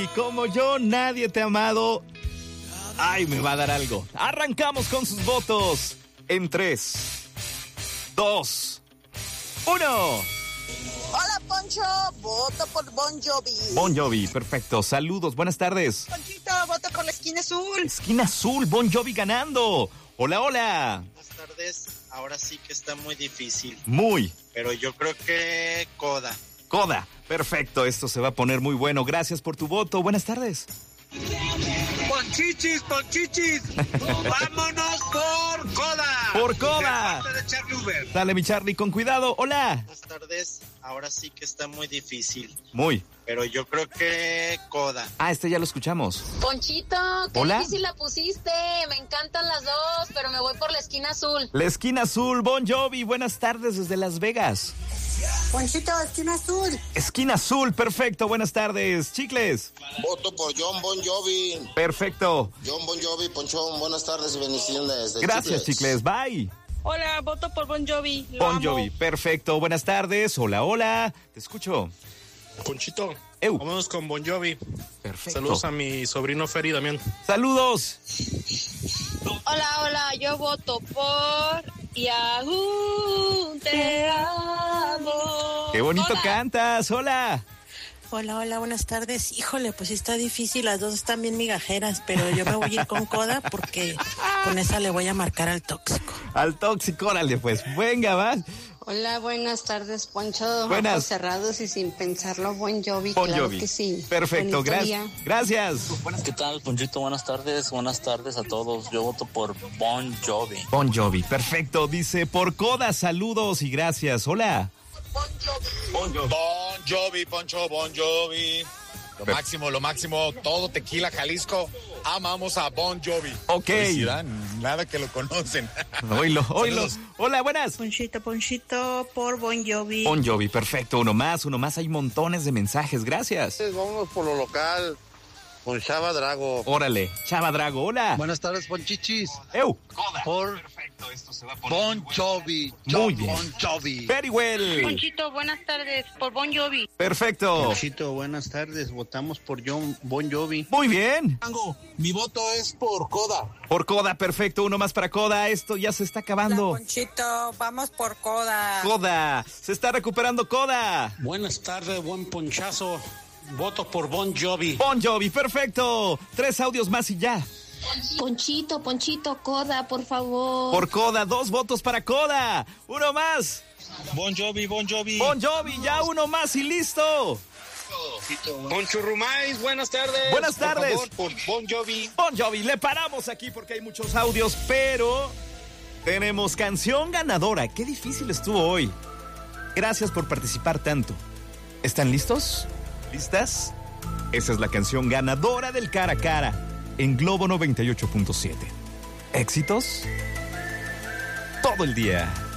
Y como yo, nadie te ha amado. Ay, me va a dar algo. Arrancamos con sus votos. En 3, 2, 1. Hola, Poncho. Voto por Bon Jovi. Bon Jovi, perfecto. Saludos, buenas tardes. Ponchito, voto por la esquina azul. Esquina azul, Bon Jovi ganando. Hola, hola. Buenas tardes. Ahora sí que está muy difícil. Muy. Pero yo creo que Coda. Coda, perfecto. Esto se va a poner muy bueno. Gracias por tu voto. Buenas tardes. Ponchichis, ponchichis. Vámonos por Coda. Por Coda. De parte de Charlie Uber. Dale, mi Charlie, con cuidado. Hola. Buenas tardes. Ahora sí que está muy difícil. Muy. Pero yo creo que Coda. Ah, ya lo escuchamos. Ponchito, qué Hola. difícil la pusiste. Me encantan las dos, pero me voy por la esquina azul. La esquina azul, Bon Jovi. Buenas tardes desde Las Vegas. Ponchito, esquina azul. Esquina azul, perfecto. Buenas tardes. Chicles. Voto por John Bon Jovi. Perfecto. John Bon Jovi, Ponchón, buenas tardes y bendiciones. Gracias, Chicles. Bye. Hola, voto por Bon Jovi. Lo Bon amo. Jovi, perfecto. Buenas tardes. Hola, hola. Te escucho. Ponchito, Eu. vámonos con Bon Jovi. Perfecto. Saludos a mi sobrino Feri Damián. Saludos. Hola, yo voto por Yahoo. Te amo. Qué bonito Hola. cantas. Hola. Hola, buenas tardes. Híjole, pues sí está difícil, las dos están bien migajeras, pero yo me voy a ir con Coda porque con esa le voy a marcar al tóxico. Al tóxico, órale, pues. Venga, va. Hola, buenas tardes, Poncho. Buenas. Ojos cerrados y sin pensarlo, Bon Jovi. Bon claro Jovi. que sí. Perfecto, Bonito gracias. día. Gracias. ¿Qué tal, Ponchito? Buenas tardes a todos. Yo voto por Bon Jovi. Bon Jovi, perfecto. Dice, por Coda, saludos y gracias. Hola. Bon Jovi, Poncho, Bon Jovi. Lo máximo, todo Tequila, Jalisco. Amamos a Bon Jovi. Ok. Felicidad, nada que lo conocen. Oílo. Saludos. Hola, buenas. Ponchito, por Bon Jovi. Bon Jovi, perfecto. Uno más. Hay montones de mensajes. Gracias. Vámonos por lo local, con Chava Drago. Órale. Chava Drago, hola. Buenas tardes, Ponchichis. Eu. Por Bon Jovi. Muy bien. Bon Jovi. Very well. Ponchito, buenas tardes por Bon Jovi. Perfecto. Ponchito, buenas tardes. Votamos por John Bon Jovi. Muy bien. Mi voto es por Coda. Por Coda, perfecto. Uno más para Coda. Esto ya se está acabando. Ponchito, vamos por Coda. Coda. Se está recuperando Coda. Buenas tardes, buen ponchazo. Voto por Bon Jovi. Bon Jovi, perfecto. 3 audios más y ya. Ponchito, Coda, por favor. Por Coda, 2 votos para Coda. Uno más. Bon Jovi. Bon Jovi, ya uno más y listo. Poncho Rumais, buenas tardes. Buenas tardes. Por favor, por Bon Jovi. Bon Jovi, le paramos aquí porque hay muchos audios, pero tenemos canción ganadora. Qué difícil estuvo hoy. Gracias por participar tanto. ¿Están listos? ¿Listas? Esa es la canción ganadora del Cara a Cara en Globo 98.7. ¿Éxitos? Todo el día.